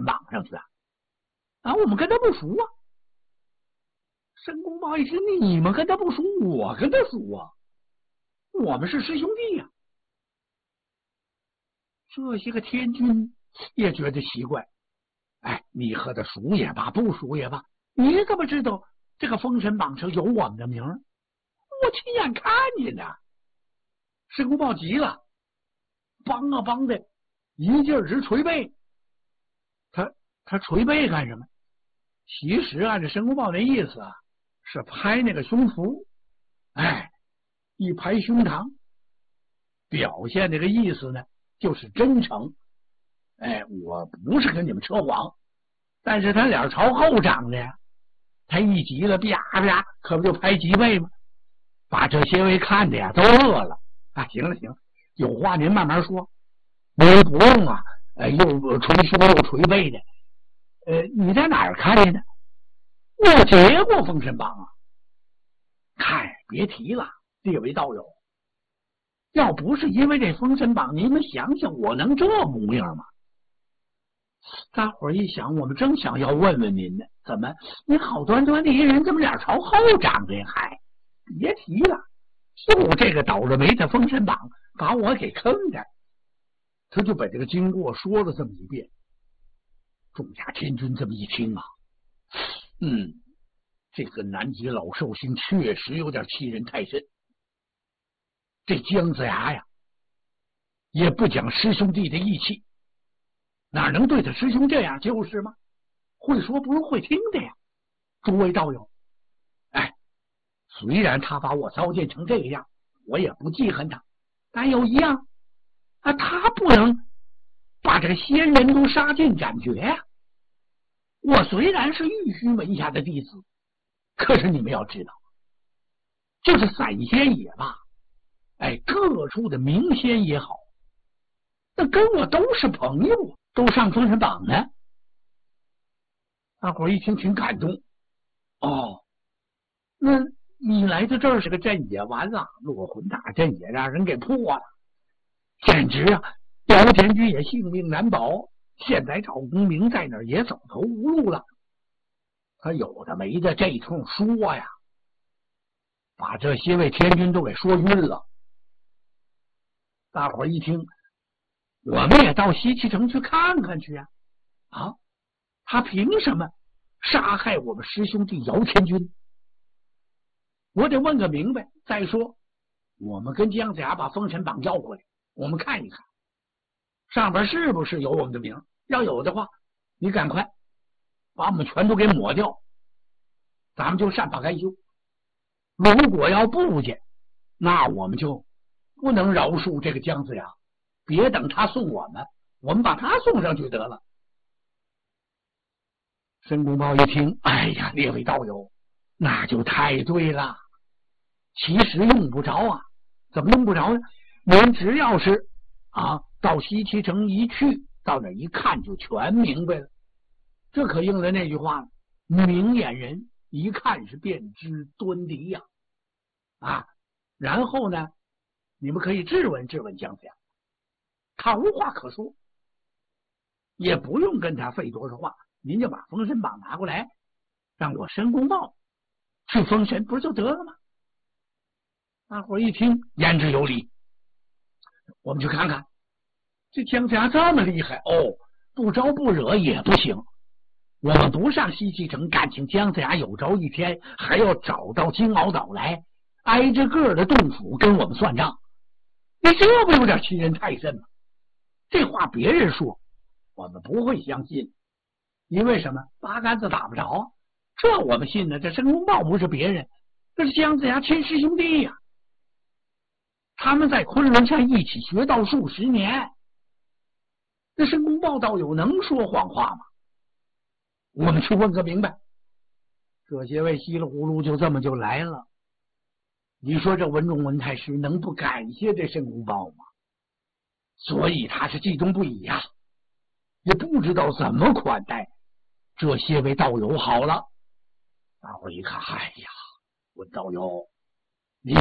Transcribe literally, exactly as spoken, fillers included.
神榜上去啊？啊，我们跟他不熟啊。申公豹一听，你们跟他不熟，我跟他熟啊，我们是师兄弟呀、啊。这些个天军也觉得奇怪，哎，你和他熟也罢，不熟也罢，你怎么知道这个封神榜上有我们的名？我亲眼看见的。申公豹急了，梆啊梆的一劲儿直捶背。他他捶背干什么？其实按照申公豹那意思啊，是拍那个胸脯，哎，一拍胸膛，表现这个意思呢，就是真诚。哎，我不是跟你们扯谎，但是他脸朝后长的呀，他一急了，啪啪，可不就拍脊背吗？把这些位看的呀都乐了。啊，行了行了，有话您慢慢说，您不用啊，呃，又捶胸又捶背的。呃，你在哪儿看见的？我接过封神榜啊。嗨，别提了，列位道友，要不是因为这封神榜，你们想想我能这模样吗？大伙儿一想，我们正想要问问您呢，怎么你好端端的一人，怎么脸朝后长的？嗨，别提了，就这个倒着霉的封神榜把我给坑的。他就把这个经过说了这么一遍。众家天军这么一听啊，嗯，这个南极老寿星确实有点欺人太甚。这姜子牙呀，也不讲师兄弟的义气，哪能对他师兄这样？就是吗？会说不如会听的呀。诸位道友，哎，虽然他把我糟践成这个样，我也不记恨他，但有一样啊，他不能把这个仙人都杀尽斩绝呀、啊。我虽然是玉虚门下的弟子，可是你们要知道，就是散仙也罢，哎，各处的名仙也好，那跟我都是朋友，都上封神榜呢。大伙一听挺感动。哦，那你来到这儿是个阵也，完了，落魂大阵也让人给破了，简直啊，姚天军也性命难保。现在赵公明在那儿也走投无路了。他有的没的这通说呀，把这些位天军都给说晕了。大伙儿一听，我们也到西岐城去看看去啊！啊，他凭什么杀害我们师兄弟姚天军？我得问个明白。再说，我们跟姜子牙把封神榜要回来，我们看一看，上边是不是有我们的名？要有的话，你赶快把我们全都给抹掉，咱们就善罢甘休。如果要不去，那我们就不能饶恕这个姜子牙，别等他送我们，我们把他送上去得了。申公豹一听，哎呀，列位道友，那就太对了。其实用不着啊，怎么用不着呢？您只要是啊，到西岐城一去，到那一看就全明白了。这可应了那句话了，明眼人一看是便知端倪呀。啊，然后呢，你们可以质问质问姜子牙，他无话可说，也不用跟他费多少话，您就把封神榜拿过来，让我申公豹去封神，不是就得了吗？大伙一听，言之有理，我们去看看。这姜子牙这么厉害哦，不招不惹也不行。我们不上西岐城，感情姜子牙有朝一天还要找到金鳌岛来，挨着个的洞府跟我们算账。你这不有点欺人太甚吗？这话别人说，我们不会相信，因为什么？八竿子打不着。这我们信呢，这申公豹不是别人，这是姜子牙亲师兄弟呀、啊。他们在昆仑山一起学道数十年，那申公豹道友能说谎话吗？我们去问个明白。这些位稀里糊涂就这么就来了。你说这文种文太师能不感谢这申公豹吗？所以他是激动不已呀、啊，也不知道怎么款待这些位道友好了。大伙一看，哎呀，文道友，